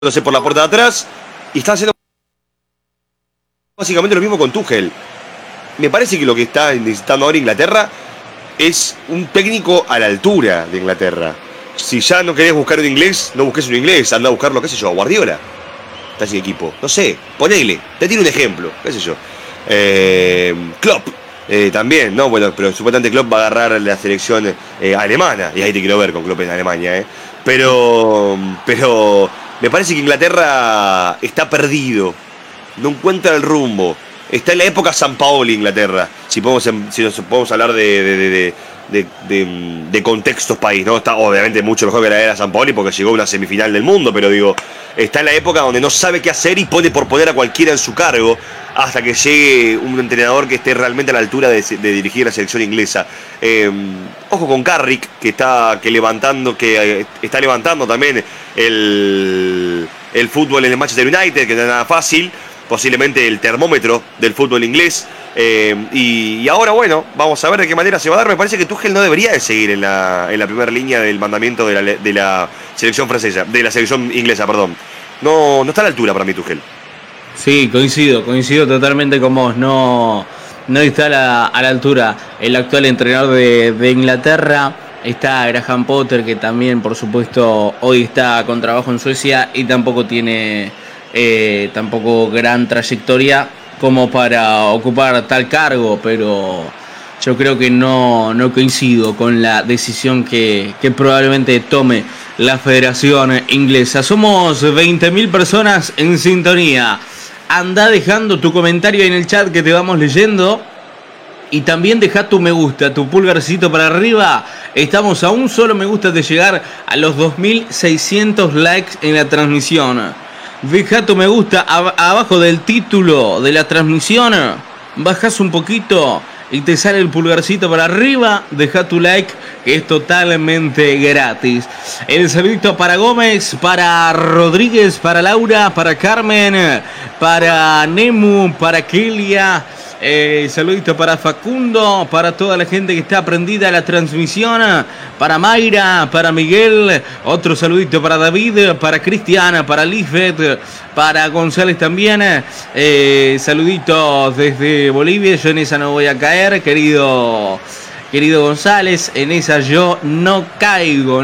por la puerta de atrás y está haciendo básicamente lo mismo con Tuchel. Me parece que lo que está necesitando ahora Inglaterra es un técnico a la altura de Inglaterra. Si ya no querés buscar un inglés, no busques un inglés, anda a buscarlo, qué sé yo, a Guardiola. Está sin equipo, no sé, ponele, te tiro un ejemplo, qué sé yo. Klopp, también, ¿no? Bueno, pero supuestamente Klopp va a agarrar la selección alemana, y ahí te quiero ver con Klopp en Alemania, Pero me parece que Inglaterra está perdido, no encuentra el rumbo. Está en la época Sampaoli Inglaterra, si nos podemos hablar de contextos país, ¿no? Está obviamente mucho mejor que la era Sampaoli porque llegó a una semifinal del mundo, pero digo, está en la época donde no sabe qué hacer y pone por poner a cualquiera en su cargo hasta que llegue un entrenador que esté realmente a la altura de dirigir la selección inglesa. Ojo con Carrick, que está levantando también el fútbol en el Manchester United, que no es nada fácil, posiblemente el termómetro del fútbol inglés. Y ahora, bueno, vamos a ver de qué manera se va a dar. Me parece que Tuchel no debería de seguir en la primera línea del mandamiento de la selección francesa, de la selección inglesa, perdón. No está a la altura para mí Tuchel. Sí, coincido totalmente con vos. No está a la altura el actual entrenador de Inglaterra. Está Graham Potter, que también, por supuesto, hoy está con trabajo en Suecia y tampoco tiene tampoco gran trayectoria como para ocupar tal cargo, pero yo creo que no coincido con la decisión que probablemente tome la Federación Inglesa. Somos 20.000 personas en sintonía. Anda dejando tu comentario en el chat que te vamos leyendo. Y también deja tu me gusta, tu pulgarcito para arriba. Estamos a un solo me gusta de llegar a los 2.600 likes en la transmisión. Deja tu me gusta abajo del título de la transmisión. Bajas un poquito y te sale el pulgarcito para arriba. Deja tu like, que es totalmente gratis. El saludito para Gómez, para Rodríguez, para Laura, para Carmen, para Nemu, para Kelia. Saludito para Facundo, para toda la gente que está prendida a la transmisión, para Mayra, para Miguel, otro saludito para David, para Cristiana, para Lisbeth, para González también. Saluditos desde Bolivia. Yo en esa no voy a caer, querido González, en esa yo no caigo.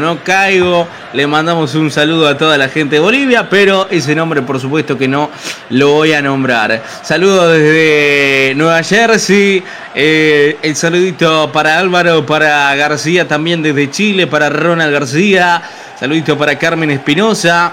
Le mandamos un saludo a toda la gente de Bolivia, pero ese nombre por supuesto que no lo voy a nombrar. Saludos desde Nueva Jersey, el saludito para Álvaro, para García también desde Chile, para Ronald García, saludito para Carmen Espinosa.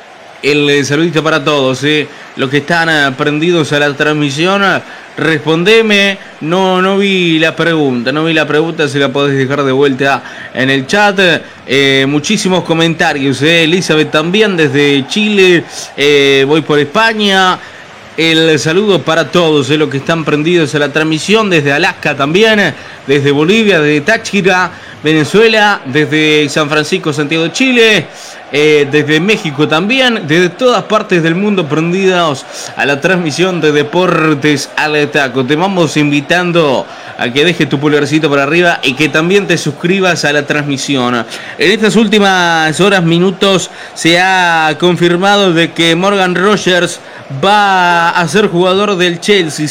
El saludito para todos, los que están prendidos a la transmisión. Respondeme, no vi la pregunta, se la podés dejar de vuelta en el chat. Muchísimos comentarios, Elizabeth también desde Chile, voy por España. El saludo para todos los que están prendidos a la transmisión, desde Alaska también, desde Bolivia, desde Táchira, Venezuela, desde San Francisco, Santiago de Chile, desde México también, desde todas partes del mundo prendidos a la transmisión de Deportes al Taco. Te vamos invitando a que dejes tu pulgarcito para arriba y que también te suscribas a la transmisión. En estas últimas horas, minutos, se ha confirmado de que Morgan Rogers va a ser jugador del Chelsea.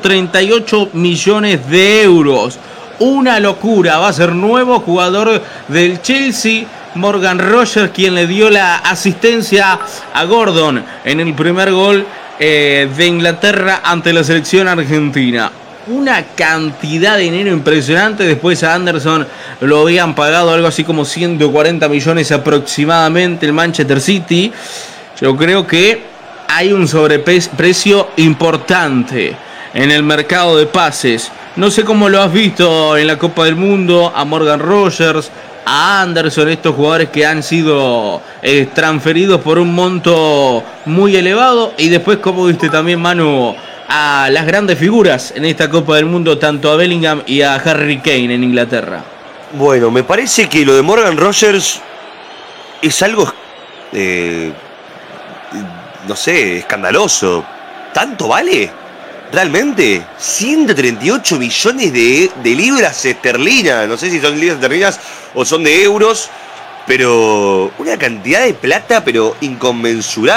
138 millones de euros. Una locura. Va a ser nuevo jugador del Chelsea. Morgan Rogers, quien le dio la asistencia a Gordon en el primer gol de Inglaterra ante la selección argentina. Una cantidad de dinero impresionante. Después a Anderson lo habían pagado algo así como 140 millones aproximadamente el Manchester City. Yo creo que hay un sobreprecio importante en el mercado de pases. No sé cómo lo has visto en la Copa del Mundo a Morgan Rogers, a Anderson, estos jugadores que han sido transferidos por un monto muy elevado. Y después, como viste también, Manu, a las grandes figuras en esta Copa del Mundo, tanto a Bellingham y a Harry Kane en Inglaterra. Bueno, me parece que lo de Morgan Rogers es algo, no sé, escandaloso. ¿Tanto vale? ¿Realmente? 138 millones de libras esterlinas. No sé si son libras esterlinas o son de euros. Pero una cantidad de plata, pero inconmensurable.